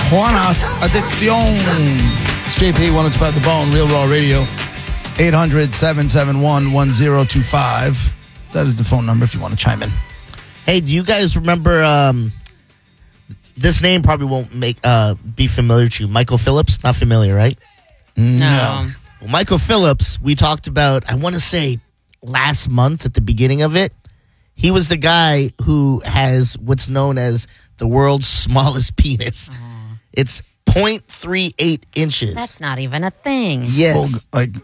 Juanas Adicción. It's JP 105 The Bone, Real Raw Radio. 800-771-1025. That is the phone number if you want to chime in. Hey, do you guys remember, this name probably won't be familiar to you. Michael Phillips? Not familiar, right? No. Well, Michael Phillips, we talked about, I want to say last month at the beginning of it. He was the guy who has what's known as the world's smallest penis. It's 0.38 inches. That's not even a thing. Yes.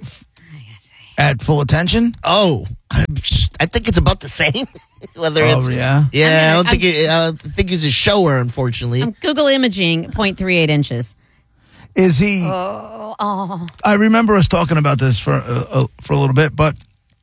At full attention? Oh, I think it's about the same. Whether it's, yeah? Yeah, I don't think he's a shower, unfortunately. I'm Google imaging 0.38 inches. Is he? Oh. I remember us talking about this for a little bit, but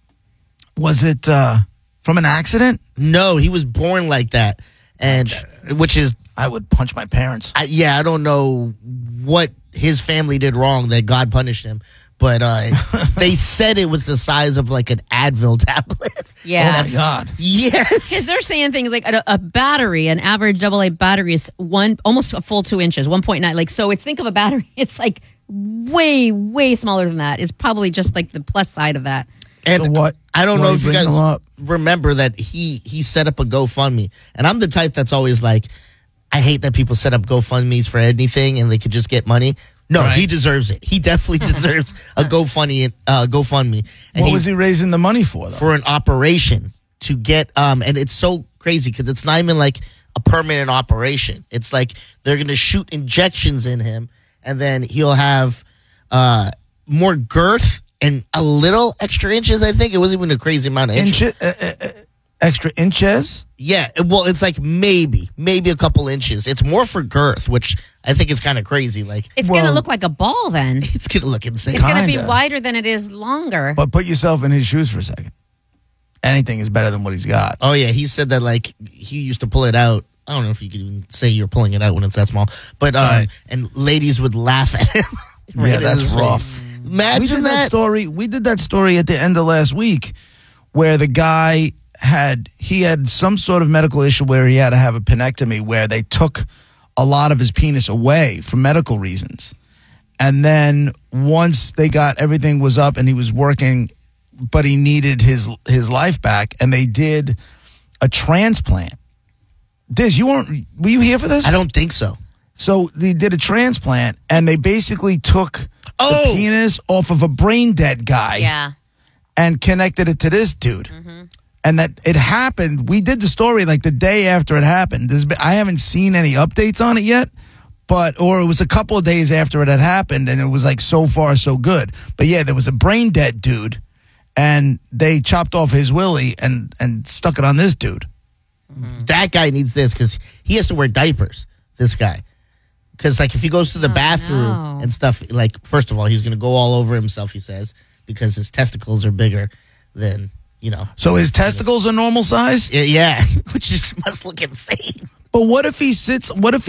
was it from an accident? No, he was born like that, and which is I would punch my parents. I don't know what his family did wrong that God punished him, but they said it was the size of like an Advil tablet. Yeah. Oh my God. Yes. Because they're saying things like a battery, an average AA battery is almost a full 2 inches, 1.9. Like, so think of a battery. It's like way, way smaller than that. It's probably just like the plus side of that. And so what? I don't know if you bring them guys up? remember that he set up a GoFundMe, and I'm the type that's always like, I hate that people set up GoFundMes for anything and they could just get money. No, Right. He deserves it. He definitely deserves a GoFundMe. And What was he raising the money for, though? For an operation to get, and it's so crazy because it's not even like a permanent operation. It's like they're going to shoot injections in him, and then he'll have more girth and a little extra inches, I think. It wasn't even a crazy amount of inches. Extra inches? Yeah, well, it's like maybe a couple inches. It's more for girth, which I think is kind of crazy. Like, It's going to look like a ball then. it's going to look insane. It's going to be Kinda. wider than it is longer. But put yourself in his shoes for a second. Anything is better than what he's got. Oh, yeah, he said that, like, he used to pull it out. I don't know if you could even say you're pulling it out when it's that small. But, Right. and ladies would laugh at him. Yeah, in that's his rough. face. Imagine We did that. story. We did that story at the end of last week, where the guy had some sort of medical issue where he had to have a penectomy, where they took a lot of his penis away for medical reasons, and then once they got everything was up and he was working, but he needed his life back, and they did a transplant. Diz, were you here for this? I don't think so. So they did a transplant, and they basically took the Oh. penis off of a brain dead guy Yeah. and connected it to this dude. And that it happened. We did the story like the day after it happened. I haven't seen any updates on it yet, or it was a couple of days after it had happened, and it was like so far so good. But yeah, there was a brain dead dude, and they chopped off his willy and stuck it on this dude. That guy needs this because he has to wear diapers, this guy. Because, like, if he goes to the bathroom no. and stuff, like, first of all, he's going to go all over himself, he says, because his testicles are bigger than, So his testicles are normal size? Yeah, which must look insane. But what if he sits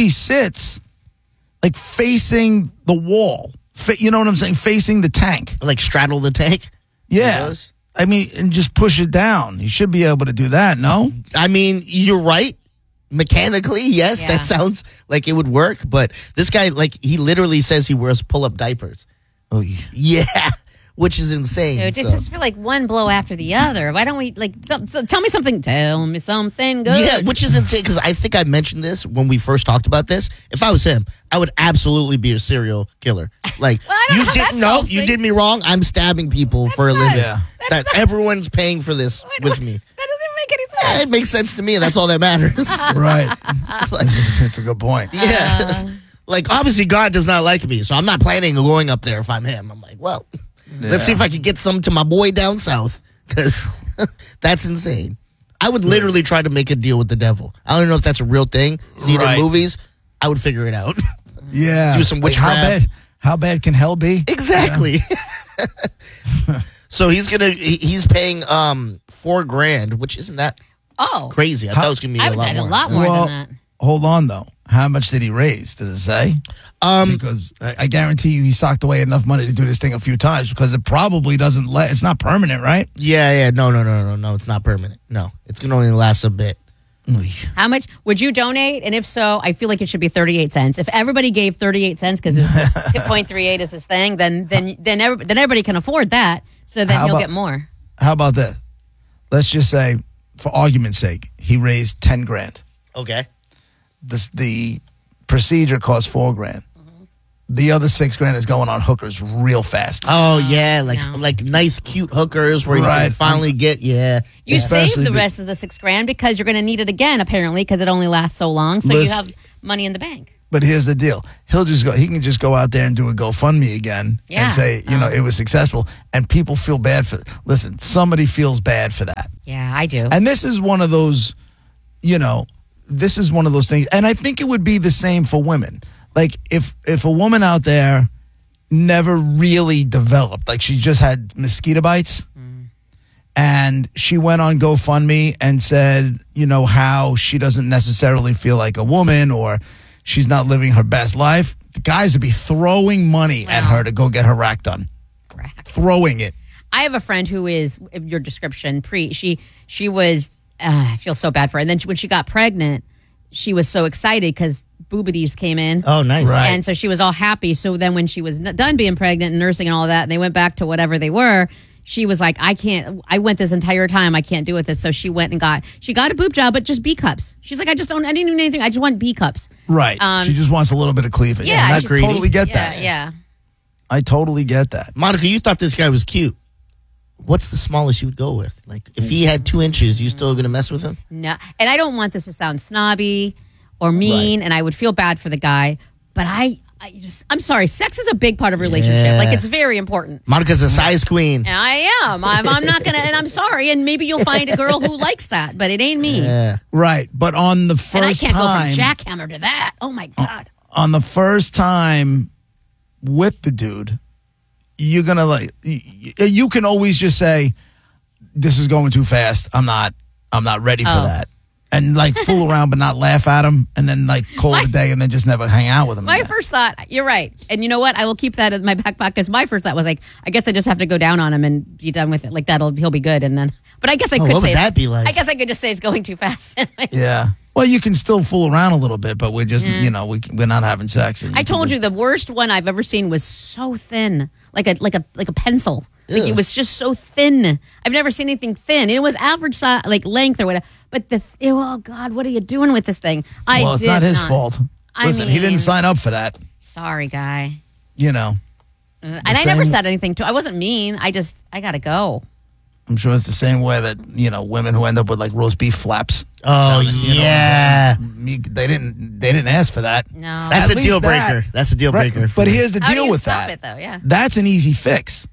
like facing the wall? You know what I'm saying? Facing the tank. Like, straddle the tank? Yeah. I mean, and just push it down. You should be able to do that, no? I mean, you're right. Mechanically, yes, Yeah. that sounds like it would work. But this guy, like, he literally says he wears pull-up diapers. Oh, yeah. Yeah, which is insane. Dude, it's so. just feel like one blow after the other. Why don't we, tell me something. Tell me something good. Yeah, which is insane because I think I mentioned this when we first talked about this. If I was him, I would absolutely be a serial killer. Like, Well, I don't know how that solves you things. did me wrong. I'm stabbing people for a living. Yeah. That everyone's paying for this with me. That doesn't make any Yeah, sense. it makes sense to me. That's all that matters. Right. That's a good point. Yeah. Like, obviously, God does not like me, so I'm not planning on going up there if I'm him. I'm like, well, let's see if I can get some to my boy down south, because that's insane. I would literally try to make a deal with the devil. I don't know if that's a real thing. See it in movies. I would figure it out. Yeah. Do some Like, witchcraft. how bad can hell be? Exactly. So he's paying $4,000, which isn't that crazy. I thought it was gonna be I a would lot add more. a lot more Well, than that. Hold on, though. How much did he raise? Does it say? Because I guarantee you he socked away enough money to do this thing a few times, because it probably doesn't it's not permanent, right? Yeah. No, it's not permanent. No, it's gonna only last a bit. How much would you donate? And if so, I feel like it should be 38 cents. If everybody gave 38 cents because 2.38 is his thing, then everybody can afford that. So then he'll get more. How about that? Let's just say, for argument's sake, he raised 10 grand. Okay. The procedure costs $4 grand. The other $6 grand is going on hookers real fast. Oh yeah, like nice cute hookers where you can finally get You Especially save the rest of the $6 grand because you're going to need it again apparently because it only lasts so long. So you have money in the bank. But here's the deal: he can just go out there and do a GoFundMe again and say, it was successful, and people feel bad for. Listen, somebody feels bad for that. Yeah, I do. And this is one of those, this is one of those things, and I think it would be the same for women. Like if a woman out there never really developed, like she just had mosquito bites, and she went on GoFundMe and said, how she doesn't necessarily feel like a woman or she's not living her best life, the guys would be throwing money at her to go get her rack done. Throwing it. I have a friend who is, your description, she was, I feel so bad for her. And then when she got pregnant, she was so excited because boobities came in. Oh, nice. Right. And so she was all happy. So then when she was done being pregnant and nursing and all that, and they went back to whatever they were, she was like, I went this entire time, I can't do with this. So she went and got a boob job, but just B cups. She's like, I didn't need anything. I just want B cups. Right. She just wants a little bit of cleavage. Yeah, I totally get that. Yeah. I totally get that. Monica, you thought this guy was cute. What's the smallest you would go with? Like, if he had 2 inches, you still gonna mess with him? No, and I don't want this to sound snobby or mean, and I would feel bad for the guy, but I'm sorry, sex is a big part of a relationship. Yeah. Like, it's very important. Monica's a size queen. And I am. I'm not gonna, and I'm sorry, and maybe you'll find a girl who likes that, but it ain't me. Yeah. Right. But on the And I first can't time, go from jackhammer to that. Oh my God. on the first time with the dude, you're gonna you can always just say, this is going too fast. I'm not ready for that. And fool around but not laugh at him, and then call it a day and then just never hang out with him. My again. first thought, you're right. And you know what? I will keep that in my back pocket because my first thought was I guess I just have to go down on him and be done with it. Like he'll be good. And then, but I guess I could what say, would that be like? I guess I could just say it's going too fast. Yeah. Well, you can still fool around a little bit, but we're just, we're not having sex. I told you the worst one I've ever seen was so thin, like a pencil. Like, it was just so thin. I've never seen anything thin. It was average size, length or whatever. But oh God, what are you doing with this thing? Well, it's not his fault. Listen, he didn't sign up for that. Sorry, guy. And I never said anything to. I wasn't mean. I gotta go. I'm sure it's the same way that women who end up with roast beef flaps. Oh yeah, they didn't ask for that. No, that's At a deal least breaker. That's a deal breaker. Right. But here's the How do deal you with stop that. it, though? Yeah. That's an easy fix.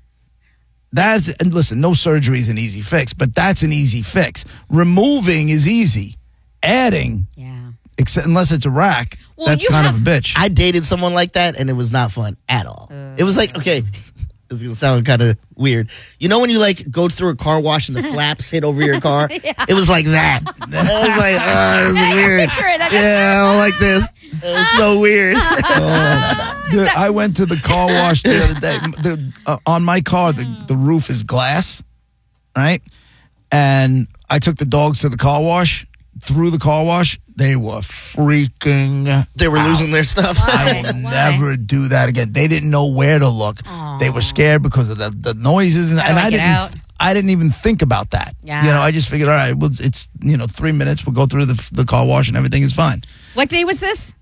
And listen, no surgery is an easy fix, but that's an easy fix. Removing is easy. Adding, except unless it's a rack, that's kind of a bitch. I dated someone like that, and it was not fun at all. It was okay. This is gonna sound kind of weird. You know when you go through a car wash and the flaps hit over your car? It was like that. I was like, oh, this is weird. Yeah, I don't like this. It's so weird. Dude, I went to the car wash the other day. On my car, the roof is glass, right? And I took the dogs to the car wash. Through the car wash, they were freaking They were losing their stuff. I will never do that again. They didn't know where to look. Aww. They were scared because of the noises, and I didn't even think about that. Yeah. I just figured, all right, well, it's 3 minutes. We'll go through the car wash, and everything is fine. What day was this?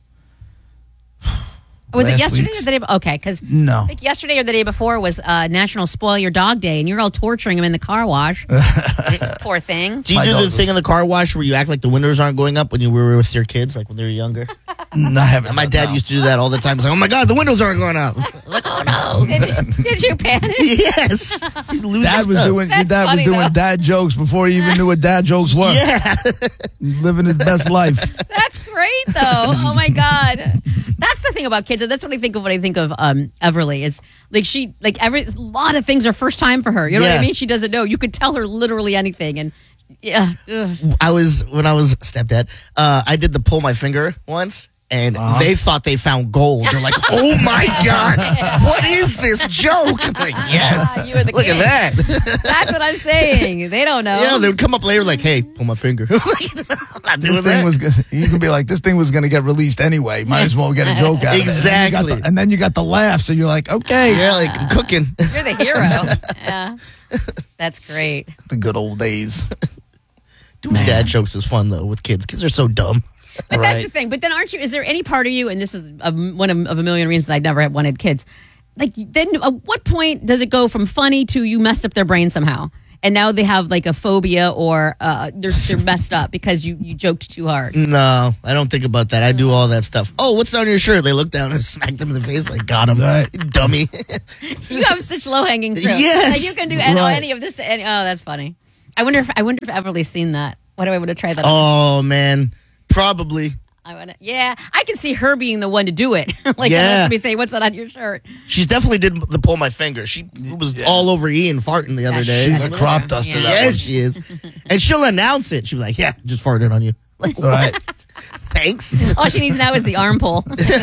Was it Last yesterday week's. or the day? Okay, because No. I think yesterday or the day before was National Spoil Your Dog Day, and you're all torturing him in the car wash. Poor thing. Do you My do dog the was- thing in the car wash where you act like the windows aren't going up when you were with your kids, like when they were younger? I haven't. And my dad used to do that all the time. He's like, oh my God, the windows aren't going up. Like, oh no. Did you panic? Yes. Dad was doing. Your That's dad was funny, doing though. dad jokes before he even knew what dad jokes were. Yeah. Living his best life. That's great, though. Oh my God. That's the thing about kids. And that's what I think of when I think of Everly. Is a lot of things are first time for her. You know what I Yeah. mean? She doesn't know. You could tell her literally anything. And yeah. Ugh. When I was stepdad, I did the pull my finger once. and they thought they found gold. They're like, "Oh my god, what is this joke?" I'm like, "Yes, You were the look king. at that." That's what I'm saying. They don't know. Yeah, they would come up later like, "Hey, pull my finger." I'm not This doing thing that. was gonna, you can be like, this thing was going to get released anyway. Might as well get a joke out of it. Exactly. And then you got the laugh, so you're like, okay. Yeah, like I'm cooking. You're the hero. Yeah. That's great. The good old days. Doing dad jokes is fun though with kids. Kids are so dumb. But that's the thing. But then aren't you, is there any part of you, and this is one of a million reasons I never wanted kids, like then at what point does it go from funny to you messed up their brain somehow? And now they have like a phobia or they're messed up because you joked too hard. No, I don't think about that. I do all that stuff. Oh, what's on your shirt? They look down and smack them in the face like, got him, Right. dummy. You have such low hanging fruit. Yes. Like you can do Right. any of this. Oh, that's funny. I wonder if Everly's seen that. What do I want to try that? Oh man, probably. Yeah, I can see her being the one to do it. Like, Yeah. me say, "What's that on your shirt?" She definitely did the pull my finger. She was all over Ian farting the other day. She's a crop duster. Yeah. That Yeah, one. she is. And she'll announce it. She'll be like, "Yeah, just farted on you." Like, Right. thanks. All she needs now is the arm pull.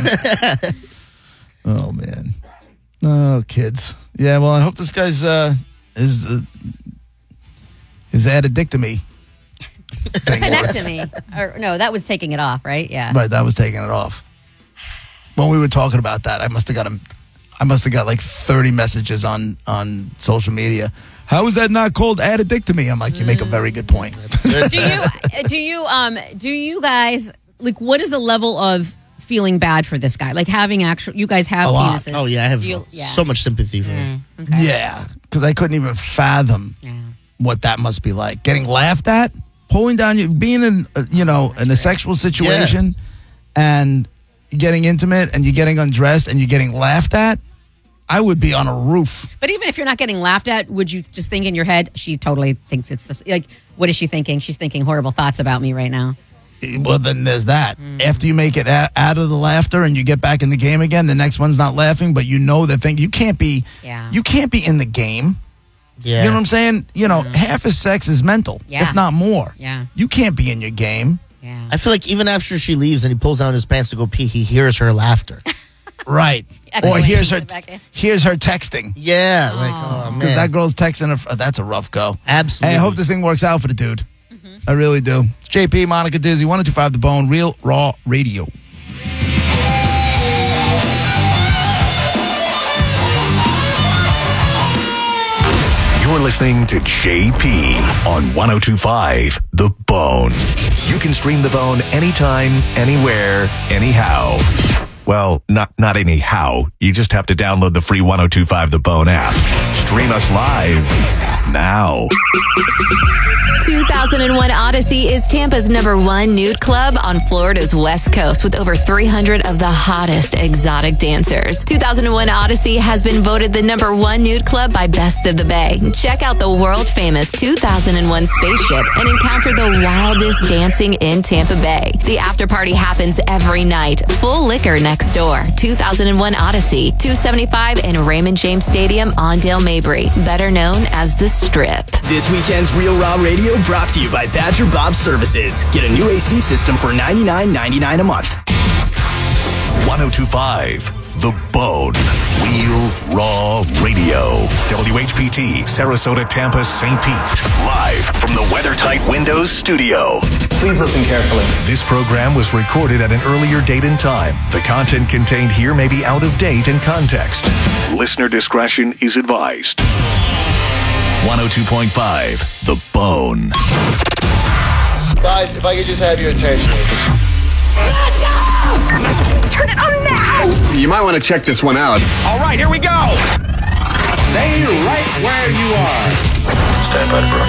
Oh, man. Oh, kids. Yeah, well, I hope this guy's his addictomy thing works. Penectomy. Or no, that was taking it off, right? Yeah. Right, that was taking it off. When we were talking about that, I must have got like 30 messages on social media. How is that not called addictomy? I'm like, you make a very good point. Do you guys like what is the level of feeling bad for this guy? Like having you guys have A lot. penises. Oh yeah, I have Do you- so much sympathy for him. Okay. Yeah, because I couldn't even fathom Yeah. what that must be like. Getting laughed at, pulling down you, being in in a sexual situation, and getting intimate, and you're getting undressed, and you're getting laughed at. I would be on a roof. But even if you're not getting laughed at, would you just think in your head, she totally thinks it's this? Like, what is she thinking? She's thinking horrible thoughts about me right now. Well, then there's that. After you make it out of the laughter and you get back in the game again, the next one's not laughing, but you know the thing. You can't be. Yeah. You can't be in the game. Yeah. You know what I'm saying? Half of sex is mental, Yeah. if not more. Yeah. You can't be in your game. Yeah. I feel like even after she leaves and he pulls down his pants to go pee, he hears her laughter. Right. Yeah, Or when here's you her get back in. texting. Yeah. Like, oh Because man. that girl's texting her. That's a rough go. Absolutely. Hey, I hope this thing works out for the dude. I really do. It's JP, Monica Dizzy, 102.5 The Bone, Real Raw Radio. You're listening to JP on 102.5 The Bone. You can stream The Bone anytime, anywhere, anyhow. Well, not anyhow. You just have to download the free 102.5 The Bone app. Stream us live now. 2001 Odyssey is Tampa's #1 nude club on Florida's West Coast with over 300 of the hottest exotic dancers. 2001 Odyssey has been voted the #1 nude club by Best of the Bay. Check out the world-famous 2001 spaceship and encounter the wildest dancing in Tampa Bay. The after party happens every night. Full liquor next door. 2001 Odyssey, 275 in Raymond James Stadium on Dale Mabry, better known as The Strip. This weekend's Real Raw Radio brought to you by Badger Bob Services. Get a new AC system for $99.99 a month. 102.5 The Bone. Real Raw Radio. WHPT, Sarasota, Tampa, St. Pete. Live from the WeatherTight Windows studio. Please listen carefully. This program was recorded at an earlier date and time. The content contained here may be out of date in context. Listener discretion is advised. 102.5 The Bone. Guys, if I could just have your attention. Let's go! Turn it on now! You might want to check this one out. All right, here we go. Stay right where you are. Stand by, bro.